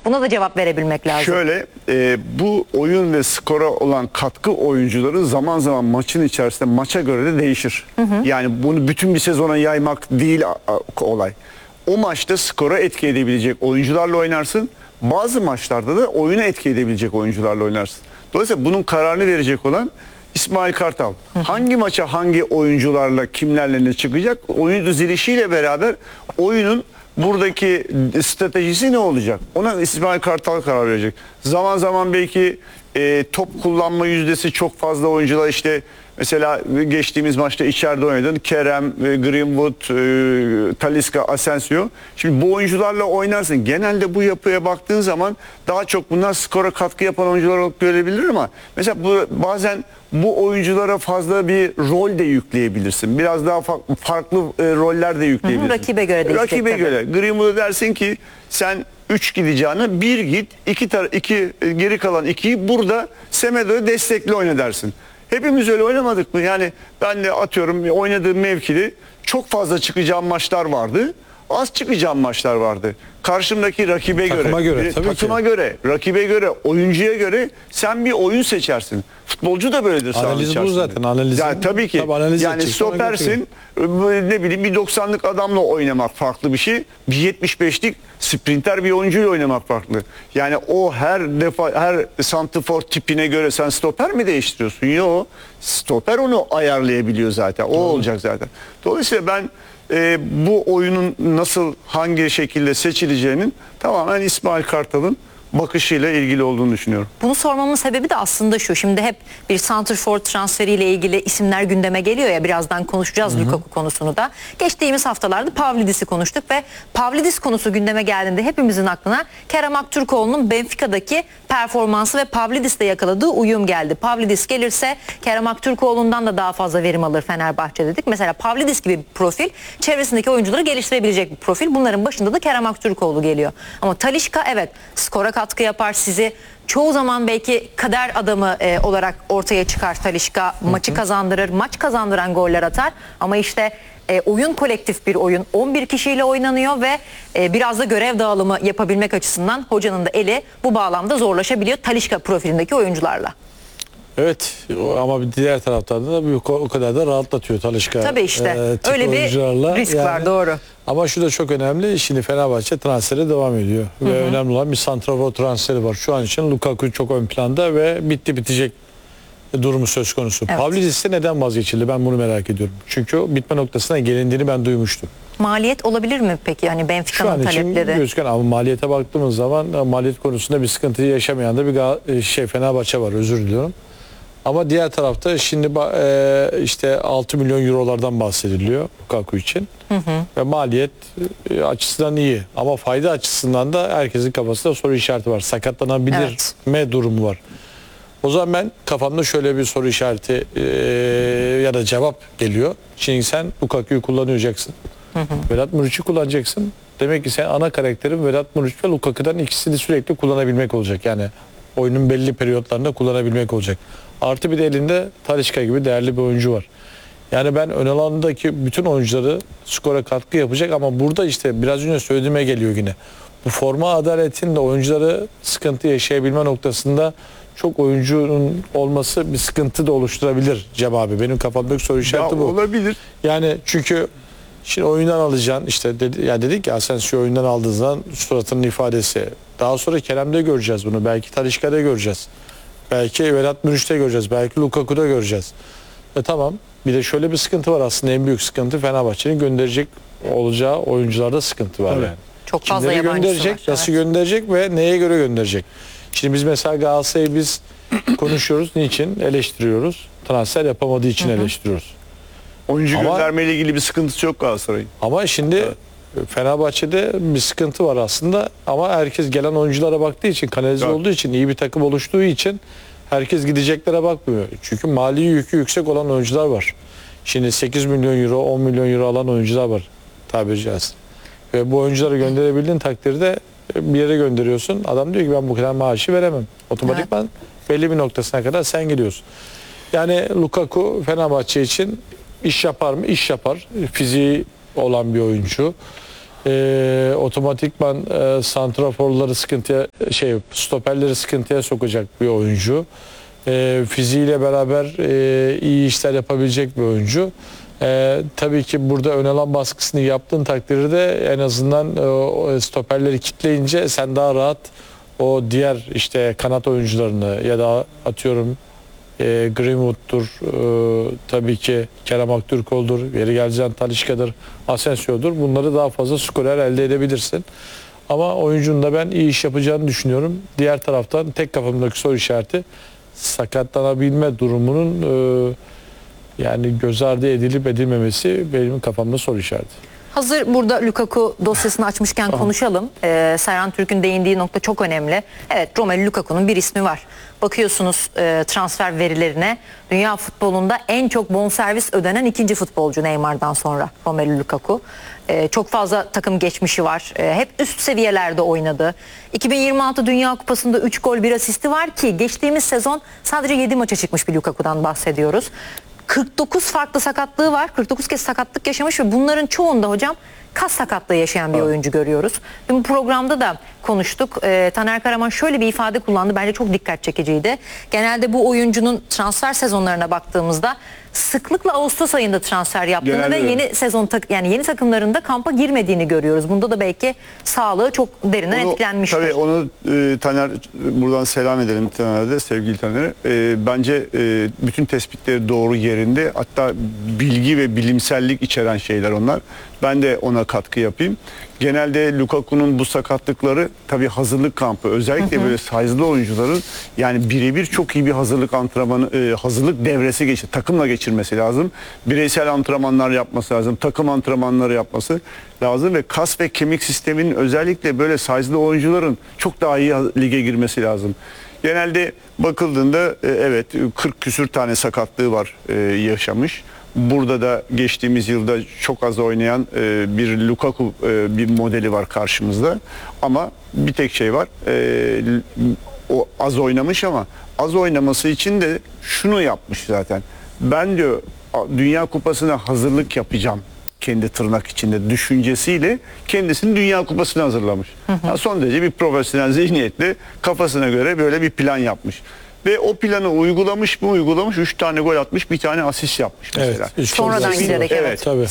Buna da cevap verebilmek lazım. Şöyle bu oyun ve skora olan katkı oyuncuları zaman zaman maçın içerisinde maça göre de değişir. Yani bunu bütün bir sezona yaymak değil olay. O maçta skora etki edebilecek oyuncularla oynarsın. Bazı maçlarda da oyuna etki edebilecek oyuncularla oynarsın. Dolayısıyla bunun kararını verecek olan İsmail Kartal. Hangi maça hangi oyuncularla kimlerle ne çıkacak? Oyun dizilişiyle beraber oyunun buradaki stratejisi ne olacak? Ona İsmail Kartal karar verecek. Zaman zaman belki top kullanma yüzdesi çok fazla oyuncular, işte mesela geçtiğimiz maçta içeride oynadın. Kerem, Greenwood, Talisca, Asensio. Şimdi bu oyuncularla oynarsın. Genelde bu yapıya baktığın zaman daha çok bunlar skora katkı yapan oyuncular olarak görebilir ama mesela bazen bu oyunculara fazla bir rol de yükleyebilirsin. Biraz daha farklı roller de yükleyebilirsin. Rakibe göre değişecek. Rakibe göre. Greenwood'a dersin ki sen 3 gideceğine 1 git, 2 geri kalan 2'yi burada Semedo'ya destekli oyna dersin. Hepimiz öyle oynamadık mı? Yani ben de atıyorum oynadığım mevkide çok fazla çıkacağım maçlar vardı. Az çıkacağım maçlar vardı. Karşımdaki rakibe Takıma göre, takıma göre, rakibe göre, oyuncuya göre sen bir oyun seçersin. Futbolcu da böyledir. Analiz bu zaten. Analiz. Yani tabii ki. Yani stopersin, ne bileyim bir 90'lık adamla oynamak farklı bir şey. Bir 75'lik sprinter bir oyuncuyla oynamak farklı. Yani o her santrfor tipine göre sen stoper mi değiştiriyorsun? Yok. Stoper onu ayarlayabiliyor zaten. O olacak zaten. Dolayısıyla ben bu oyunun nasıl, hangi şekilde seçileceğinin tamamen İsmail Kartal'ın bakışıyla ilgili olduğunu düşünüyorum. Bunu sormamın sebebi de aslında şu. Şimdi hep bir santrfor transferiyle ilgili isimler gündeme geliyor ya, birazdan konuşacağız Lukaku konusunu da. Geçtiğimiz haftalarda Pavlidis'i konuştuk ve Pavlidis konusu gündeme geldiğinde hepimizin aklına Kerem Aktürkoğlu'nun Benfica'daki performansı ve Pavlidis'le yakaladığı uyum geldi. Pavlidis gelirse Kerem Aktürkoğlu'ndan da daha fazla verim alır Fenerbahçe dedik. Mesela Pavlidis gibi bir profil çevresindeki oyuncuları geliştirebilecek bir profil. Bunların başında da Kerem Aktürkoğlu geliyor. Ama Talisca evet skora katkı yapar, sizi çoğu zaman belki kader adamı olarak ortaya çıkar Talisca, maçı kazandırır, maç kazandıran goller atar ama işte oyun kolektif bir oyun, 11 kişiyle oynanıyor ve biraz da görev dağılımı yapabilmek açısından hocanın da eli bu bağlamda zorlaşabiliyor Talisca profilindeki oyuncularla. Evet ama bir diğer taraftan da o kadar da rahatlatıyor Talisca. Tabii işte öyle bir risk var, doğru. Ama şu da çok önemli. Şimdi Fenerbahçe transfere devam ediyor. Ve önemli olan bir santrafor transferi var. Şu an için Lukaku çok ön planda ve bitti bitecek durumu söz konusu. Evet. Pavlidis'e neden vazgeçildi? Ben bunu merak ediyorum. Çünkü o bitme noktasına gelindiğini ben duymuştum. Maliyet olabilir mi peki? Yani Benfica'nın talepleri. Şu an için gözüken ama maliyete baktığımız zaman maliyet konusunda bir sıkıntıyı yaşamayan da bir Fenerbahçe var. Özür diliyorum. Ama diğer tarafta şimdi işte 6 milyon eurolardan bahsediliyor Lukaku için. Ve maliyet açısından iyi. Ama fayda açısından da herkesin kafasında soru işareti var. Sakatlanabilir mi durumu var. O zaman ben kafamda şöyle bir soru işareti ya da cevap geliyor. Şimdi sen Lukaku'yu kullanacaksın. Vedat Muriç'i kullanacaksın. Demek ki sen ana karakterin Vedat Muriç ve Lukaku'dan ikisini sürekli kullanabilmek olacak. Yani oyunun belli periyotlarında kullanabilmek olacak. Artı bir de elinde Talisca gibi değerli bir oyuncu var. Yani ben ön alandaki bütün oyuncuları skora katkı yapacak ama burada işte biraz önce söylediğime geliyor yine. Bu forma adaletin de oyuncuları sıkıntı yaşayabilme noktasında çok oyuncunun olması bir sıkıntı da oluşturabilir Cem abi. Benim kafamdaki soru işareti bu. Olabilir. Yani çünkü şimdi oyundan alacaksın işte dedik ya Asensio oyundan aldığın zaman suratının ifadesi. Daha sonra Kerem'de göreceğiz bunu. Belki Talisca'da göreceğiz. Belki Vedat Muriç'te göreceğiz. Belki Lukaku'da göreceğiz. Tamam. Bir de şöyle bir sıkıntı var aslında, en büyük sıkıntı Fenerbahçe'nin gönderecek olacağı oyuncularda sıkıntı var. Evet. Yani. Çok fazla Kimleri yabancısı gönderecek, var. nasıl gönderecek ve neye göre gönderecek? Şimdi biz mesela Galatasaray'ı biz konuşuyoruz. Niçin? Eleştiriyoruz. Transfer yapamadığı için eleştiriyoruz. Oyuncu göndermeyle ilgili bir sıkıntısı yok Galatasaray'ın. Ama şimdi Fenerbahçe'de bir sıkıntı var aslında ama herkes gelen oyunculara baktığı için, kanalize olduğu için, iyi bir takım oluştuğu için herkes gideceklere bakmıyor. Çünkü mali yükü yüksek olan oyuncular var. Şimdi 8 milyon euro, 10 milyon euro alan oyuncular var tabiri caizse. Ve bu oyuncuları gönderebildiğin takdirde bir yere gönderiyorsun. Adam diyor ki ben bu kadar maaşı veremem. Otomatikman belli bir noktasına kadar sen gidiyorsun. Yani Lukaku Fenerbahçe için iş yapar mı? İş yapar. Fiziği olan bir oyuncu. Otomatikman santraforları sıkıntıya, stoperleri sıkıntıya sokacak bir oyuncu. Fiziğiyle beraber iyi işler yapabilecek bir oyuncu. Tabii ki burada ön alan baskısını yaptığın takdirde en azından stoperleri kitleyince sen daha rahat o diğer işte kanat oyuncularını ya da atıyorum Greenwood'dur, tabii ki Kerem Aktürkoğlu'dur, yeri geleceğin Talisca'dır, Asensio'dur. Bunları daha fazla skorer elde edebilirsin. Ama oyuncunun da ben iyi iş yapacağını düşünüyorum. Diğer taraftan tek kafamdaki soru işareti sakatlanabilme durumunun yani göz ardı edilip edilmemesi benim kafamda soru işareti. Hazır burada Lukaku dosyasını açmışken konuşalım. Serhan Türk'ün değindiği nokta çok önemli. Evet, Romelu Lukaku'nun bir ismi var. Bakıyorsunuz transfer verilerine, dünya futbolunda en çok bonservis ödenen ikinci futbolcu Neymar'dan sonra Romelu Lukaku. Çok fazla takım geçmişi var. Hep üst seviyelerde oynadı. 2026 Dünya Kupası'nda 3 gol 1 asisti var ki geçtiğimiz sezon sadece 7 maça çıkmış bir Lukaku'dan bahsediyoruz. 49 farklı sakatlığı var. 49 kez sakatlık yaşamış ve bunların çoğunda hocam kas sakatlığı yaşayan bir oyuncu görüyoruz. Dün bu programda da konuştuk. Taner Karaman şöyle bir ifade kullandı. Bence çok dikkat çekiciydi. Genelde bu oyuncunun transfer sezonlarına baktığımızda sıklıkla Ağustos ayında transfer yaptığını Genelde ve yeni sezon yani yeni takımlarında kampa girmediğini görüyoruz. Bunda da belki sağlığı çok derinden etkilenmiştir. Tabii onu Taner, buradan selam edelim Taner'e, sevgili Taner'e. Bence bütün tespitleri doğru yerinde. Hatta bilgi ve bilimsellik içeren şeyler onlar. Ben de ona katkı yapayım. Genelde Lukaku'nun bu sakatlıkları tabii hazırlık kampı, özellikle böyle size'lı oyuncuların yani birebir çok iyi bir hazırlık antrenmanı, hazırlık devresi takımla geçirmesi lazım. Bireysel antrenmanlar yapması lazım, takım antrenmanları yapması lazım ve kas ve kemik sisteminin özellikle böyle size'lı oyuncuların çok daha iyi lige girmesi lazım. Genelde bakıldığında evet 40 küsür tane sakatlığı var yaşamış. Burada da geçtiğimiz yılda çok az oynayan bir Lukaku bir modeli var karşımızda. Ama bir tek şey var. O az oynamış ama az oynaması için de şunu yapmış zaten. Ben diyor Dünya Kupası'na hazırlık yapacağım kendi tırnak içinde düşüncesiyle kendisini Dünya Kupası'na hazırlamış. Yani son derece bir profesyonel zihniyetle kafasına göre böyle bir plan yapmış. Ve o planı uygulamış mı uygulamış, 3 tane gol atmış, bir tane asist yapmış mesela. Evet, Sonradan giderek evet. Tabii.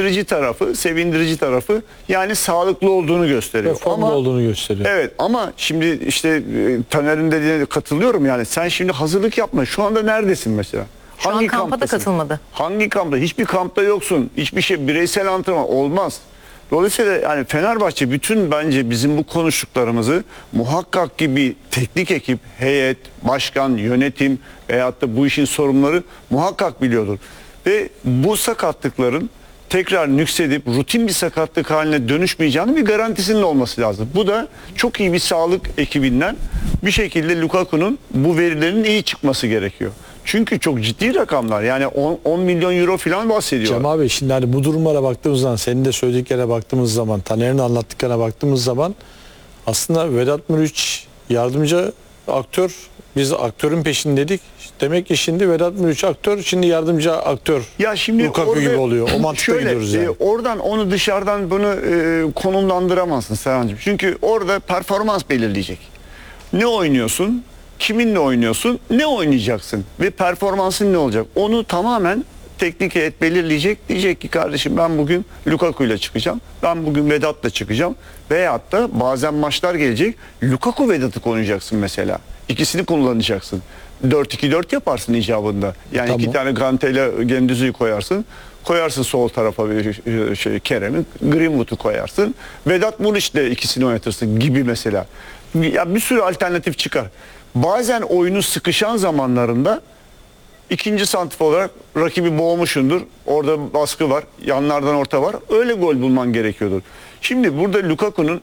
Sevindirici tarafı yani sağlıklı olduğunu gösteriyor. Ve formda olduğunu gösteriyor. Evet ama şimdi işte Taner'in dediğine katılıyorum yani sen şimdi hazırlık yapma. Şu anda neredesin mesela? Şu an kampa da katılmadı. Hangi kampta? Hiçbir kampta yoksun. Hiçbir şey bireysel antrenman olmaz. Dolayısıyla yani Fenerbahçe bütün bence bizim bu konuştuklarımızı muhakkak ki bir teknik ekip, heyet, başkan, yönetim veyahut da bu işin sorumluları muhakkak biliyordur. Ve bu sakatlıkların tekrar nüksedip rutin bir sakatlık haline dönüşmeyeceğinin bir garantisinin olması lazım. Bu da çok iyi bir sağlık ekibinden bir şekilde Lukaku'nun bu verilerinin iyi çıkması gerekiyor. Çünkü çok ciddi rakamlar. Yani 10 milyon euro falan bahsediyor. Cem abi şimdi hani bu durumlara baktığımız zaman, senin de söylediklerine baktığımız zaman, Taner'in anlattıklarına baktığımız zaman aslında Vedat Muriç yardımcı aktör, biz aktörün peşindeydik. Demek ki şimdi Vedat Muriç aktör, şimdi yardımcı aktör. Ya şimdi Lukaku gibi oluyor. O mantıkta gidiyoruz yani. Oradan onu dışarıdan bunu konumlandıramazsın Serhan'cığım. Çünkü orada performans belirleyecek. Ne oynuyorsun? Kiminle oynuyorsun? Ne oynayacaksın? Ve performansın ne olacak? Onu tamamen teknik heyet belirleyecek. Diyecek ki kardeşim ben bugün Lukaku ile çıkacağım. Ben bugün Vedat'la çıkacağım. Veyahut da bazen maçlar gelecek. Lukaku Vedat'ı oynayacaksın mesela. İkisini kullanacaksın. 4-2-4 yaparsın icabında. Yani Tamam. 2 tane Gante ile Gendüzü'yü koyarsın. Koyarsın sol tarafa bir Kerem'i. Greenwood'u koyarsın. Vedat Muriç'le ikisini oynatırsın gibi mesela. Ya bir sürü alternatif çıkar. Bazen oyunu sıkışan zamanlarında ikinci santrfor olarak rakibi boğmuşundur. Orada baskı var. Yanlardan orta var. Öyle gol bulman gerekiyordur. Şimdi burada Lukaku'nun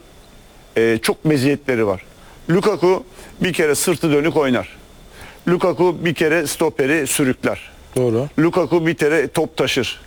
çok meziyetleri var. Lukaku bir kere sırtı dönük oynar. Lukaku bir kere stoperi sürükler. Doğru. Lukaku bir kere top taşır.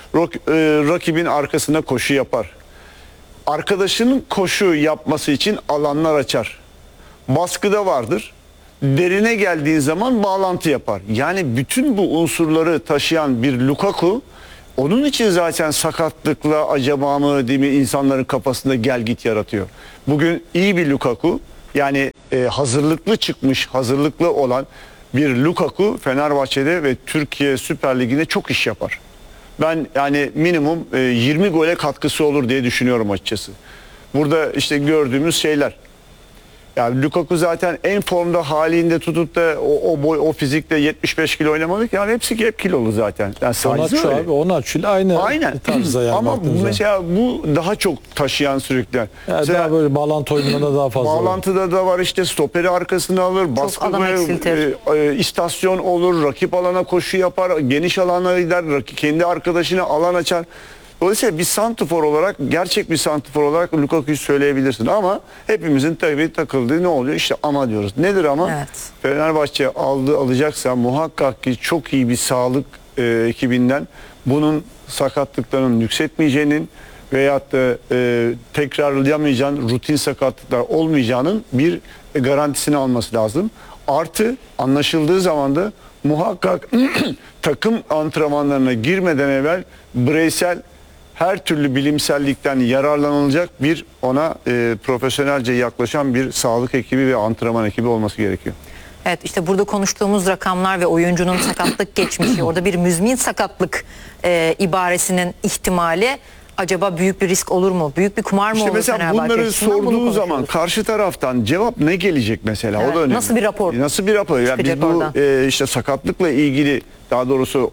Rakibin arkasına koşu yapar. Arkadaşının koşu yapması için alanlar açar. Baskıda vardır. Derine geldiğin zaman bağlantı yapar. Yani bütün bu unsurları taşıyan bir Lukaku Onun için zaten sakatlıkla acaba mı değil mi insanların kafasında gel git yaratıyor. Bugün iyi bir Lukaku, yani hazırlıklı çıkmış, hazırlıklı olan bir Lukaku Fenerbahçe'de ve Türkiye Süper Ligi'nde çok iş yapar. Ben yani minimum 20 gole katkısı olur diye düşünüyorum açıkçası. Burada işte gördüğümüz şeyler. Yani Lukaku zaten en formda halinde tutup da o boy, o fizikle 75 kilo oynamadı ki. Yani hepsi hep kilolu zaten. Yani Onaçu abi, Onaçu ile aynı tarzda yani. Ama baktığınız zaman. mesela bu daha çok taşıyan sürükler. Yani Mesela daha böyle bağlantı oyununda daha fazla var. bağlantıda da var, işte stoperi arkasına alır, baskı adam eksiltir. istasyon olur, rakip alana koşu yapar, geniş alana gider, kendi arkadaşına alan açar. Dolayısıyla bir santrfor olarak, gerçek bir santrfor olarak Lukaku'yu söyleyebilirsin ama hepimizin tabii takıldığı ne oluyor? İşte ama diyoruz. Nedir ama? Evet. Fenerbahçe alacaksa muhakkak ki çok iyi bir sağlık ekibinden bunun sakatlıklarının yükseltmeyeceğinin veyahut da tekrarlayamayacağın rutin sakatlıklar olmayacağının bir garantisini alması lazım. Artı anlaşıldığı zaman da muhakkak takım antrenmanlarına girmeden evvel bireysel her türlü bilimsellikten yararlanılacak bir ona profesyonelce yaklaşan bir sağlık ekibi ve antrenman ekibi olması gerekiyor. Evet, işte burada konuştuğumuz rakamlar ve oyuncunun sakatlık geçmişi, orada bir müzmin sakatlık ibaresinin ihtimali acaba büyük bir risk olur mu? Büyük bir kumar mı İşte olur mesela Fenerbahçe bunları açısından? Bunu sorduğu zaman konuşuyoruz. karşı taraftan cevap ne gelecek mesela? Evet, O da önemli. nasıl bir rapor Nasıl bir rapor? Yani çıkacak biz bu oradan? işte sakatlıkla ilgili, daha doğrusu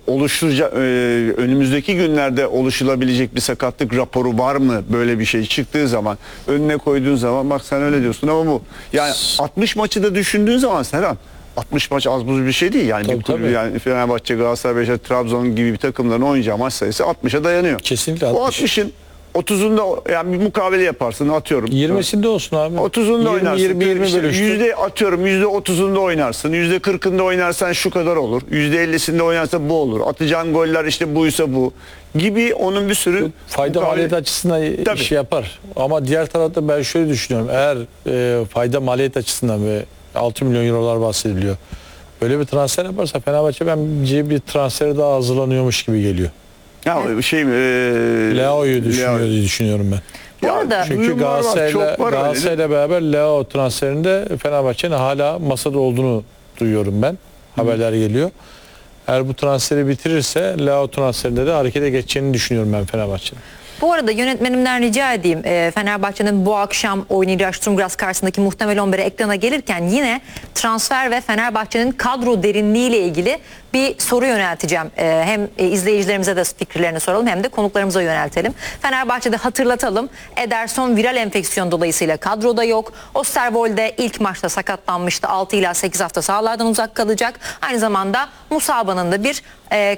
önümüzdeki günlerde oluşulabilecek bir sakatlık raporu var mı? Böyle bir şey çıktığı zaman, önüne koyduğun zaman, bak sen öyle diyorsun ama bu. Yani 60 maçı da düşündüğün zaman Serhan, 60 maç az buz bir şey değil yani. Tabii, Bir kulübü, tabii. yani Fenerbahçe, Galatasaray, Beşiktaş, Trabzon gibi bir takımların oynayacağı maç sayısı 60'a dayanıyor. Kesinlikle O 60. 60'ın 30'unda yani bir mukabele yaparsın, atıyorum. 20'sinde olsun abi. 30'unda oynarsın. 20 İşte bölüştü. %30'unda oynarsın. %40'ında oynarsan şu kadar olur. %50'sinde oynarsan bu olur. Atacağın goller işte buysa bu gibi, onun bir sürü Fayda maliyet açısından Tabii. iş yapar. Ama diğer tarafta ben şöyle düşünüyorum. Eğer fayda maliyet açısından ve 6 milyon eurolar bahsediliyor. Böyle bir transfer yaparsa Fenerbahçe bence bir transfere daha hazırlanıyormuş gibi geliyor. Ya şey Leao'yu düşünüyor diye düşünüyorum ben. Bu arada Çünkü duyumlar var, Galatasaray'la çok var öyle. Galatasaray'la beraber Leao transferinde Fenerbahçe'nin hala masada olduğunu duyuyorum ben. Haberler geliyor. Eğer bu transferi bitirirse Leao transferinde de harekete geçeceğini düşünüyorum ben Fenerbahçe'nin. Bu arada yönetmenimden rica edeyim, Fenerbahçe'nin bu akşam oynayacağı Sturm Graz karşısındaki muhtemel 11'e ekrana gelirken yine transfer ve Fenerbahçe'nin kadro derinliği ile ilgili bir soru yönelteceğim. Hem izleyicilerimize de fikirlerini soralım hem de konuklarımıza yöneltelim. Fenerbahçe'de hatırlatalım, Ederson viral enfeksiyon dolayısıyla kadroda yok. Osterwolde ilk maçta sakatlanmıştı. 6 ila 8 hafta sahalardan uzak kalacak. Aynı zamanda Musaba'nın da bir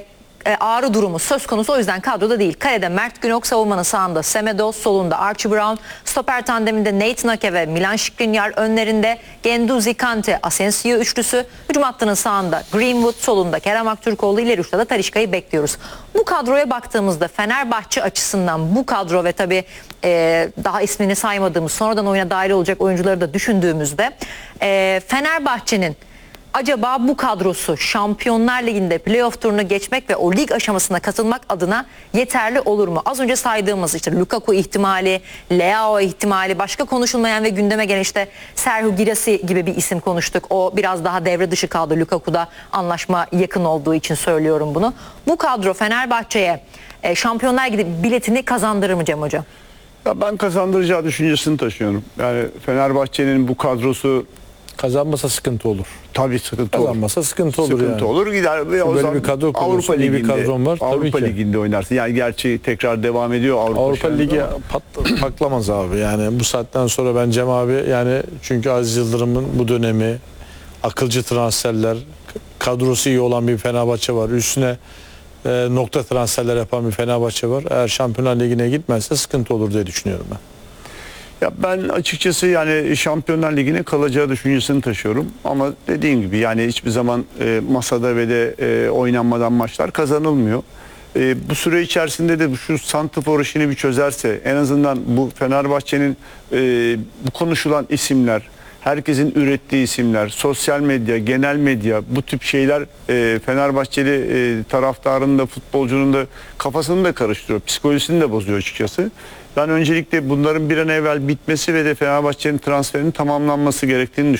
ağrı durumu söz konusu, o yüzden kadroda değil. Kalede Mert Günok, savunmanın sağında Semedo, solunda Archie Brown, stoper tandeminde Nathan Ake ve Milan Skriniar, önlerinde Guendouzi, Kante, Asensio üçlüsü, hücum hattının sağında Greenwood, solunda Kerem Aktürkoğlu, ileri uçta da Talisca'yı bekliyoruz. Bu kadroya baktığımızda Fenerbahçe açısından bu kadro ve tabii daha ismini saymadığımız sonradan oyuna dahil olacak oyuncuları da düşündüğümüzde Fenerbahçe'nin acaba bu kadrosu Şampiyonlar Ligi'nde playoff turunu geçmek ve o lig aşamasına katılmak adına yeterli olur mu? Az önce saydığımız işte Lukaku ihtimali, Leao ihtimali, başka konuşulmayan ve gündeme gelen işte Serhou Guirassy gibi bir isim konuştuk. O biraz daha devre dışı kaldı. Lukaku'da anlaşma yakın olduğu için söylüyorum bunu. Bu kadro Fenerbahçe'ye Şampiyonlar Ligi biletini kazandırır mı Cem Hocam? Ya ben kazandıracağı düşüncesini taşıyorum. Yani Fenerbahçe'nin bu kadrosu Kazanmasa sıkıntı olur. tabii sıkıntı olur. Kazanmasa sıkıntı olur Sıkıntı yani. olur, gider ve o Böyle zaman bir kadro kuruyorsun, Avrupa iyi bir Ligi'nde, kadron var, tabii Avrupa ki. Ligi'nde oynarsın. Yani gerçi tekrar devam ediyor Avrupa Ligi Şampiyonası. patlamaz abi. Yani bu saatten sonra ben Cem abi, yani çünkü Aziz Yıldırım'ın bu dönemi, akılcı transferler, kadrosu iyi olan bir Fenerbahçe var. Üstüne nokta transferler yapan bir Fenerbahçe var. Eğer Şampiyonlar Ligi'ne gitmezse sıkıntı olur diye düşünüyorum ben. Ya ben açıkçası yani Şampiyonlar Ligi'ne kalacağı düşüncesini taşıyorum. Ama dediğim gibi yani hiçbir zaman masada ve de oynanmadan maçlar kazanılmıyor. Bu süre içerisinde de şu santrfor işini bir çözerse, en azından bu Fenerbahçe'nin bu konuşulan isimler herkesin ürettiği isimler, sosyal medya, genel medya, bu tip şeyler Fenerbahçeli taraftarın da futbolcunun da kafasını da karıştırıyor. Psikolojisini de bozuyor açıkçası. Ben öncelikle bunların bir an evvel bitmesi ve de Fenerbahçe'nin transferinin tamamlanması gerektiğini düşünüyorum.